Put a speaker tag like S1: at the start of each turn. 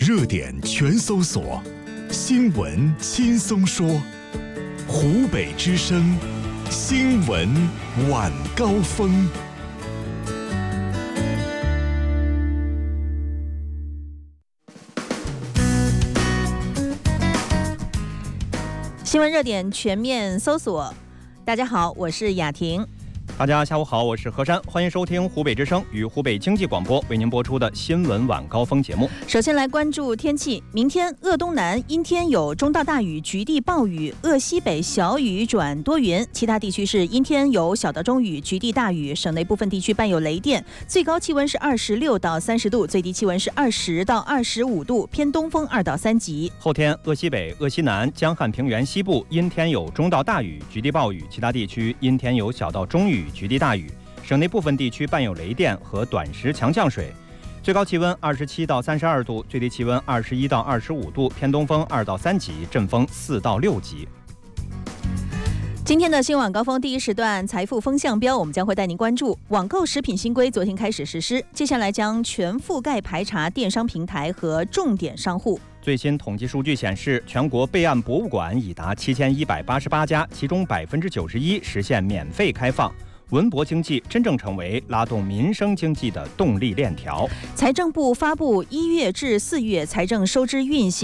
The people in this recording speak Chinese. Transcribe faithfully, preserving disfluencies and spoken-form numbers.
S1: 热点全搜索，新闻轻松说。湖北之声新闻晚高峰。
S2: 新闻热点全面搜索。大家好，我是雅婷。
S3: 大家下午好，我是何山，欢迎收听湖北之声与湖北经济广播为您播出的新闻晚高峰节目。
S2: 首先来关注天气，明天鄂东南阴天有中到大雨，局地暴雨；鄂西北小雨转多云，其他地区是阴天有小到中雨，局地大雨，省内部分地区伴有雷电。最高气温是二十六到三十度，最低气温是二十到二十五度，偏东风二到三级。
S3: 后天鄂西北、鄂西南、江汉平原西部阴天有中到大雨，局地暴雨，其他地区阴天有小到中雨，局地大雨，省内部分地区伴有雷电和短时强降水。最高气温二十七到三十二度，最低气温二十一到二十五度，偏东风二到三级，阵风四到六级。
S2: 今天的新晚高峰第一时段财富风向标，我们将会带您关注网购食品新规昨天开始实施，接下来将全覆盖排查电商平台和重点商户。
S3: 最新统计数据显示，全国备案博物馆已达七千一百八十八家，其中百分之九十一实现免费开放。文博经济真正成为拉动民生经济的动力链条。
S2: 财政部发布一月至四月财政收支运行